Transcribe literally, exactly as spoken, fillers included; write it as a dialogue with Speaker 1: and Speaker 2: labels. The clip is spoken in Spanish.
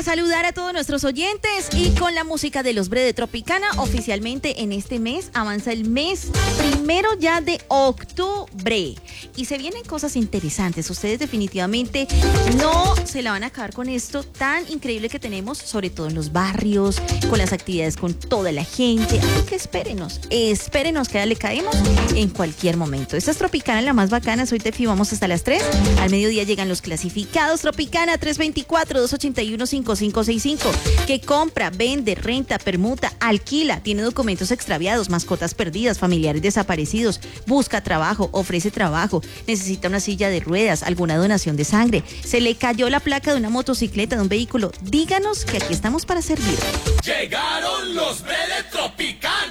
Speaker 1: saludar a todos nuestros oyentes y con la música de los Bre de Tropicana, oficialmente en este mes avanza el mes primero ya de octubre y se vienen cosas interesantes. Ustedes definitivamente no se la van a acabar con esto tan increíble que tenemos, sobre todo en los barrios, con las actividades con toda la gente. Así que espérenos, espérenos que ya le caemos en cualquier momento. Esta es Tropicana, la más bacana. Soy Tefi, vamos hasta las tres. Al mediodía llegan los clasificados. Tropicana tres dos cuatro, dos ocho uno, cinco cinco seis cinco. Que compra, vende, renta, permuta, alquila, tiene documentos extraviados, mascotas perdidas, familiares desaparecidos, busca trabajo, ofrece trabajo, necesita una silla de ruedas, alguna donación de sangre, se le cayó la placa de una motocicleta, de un vehículo. Díganos que aquí estamos para servir.
Speaker 2: Llegaron los Bre de Tropicana.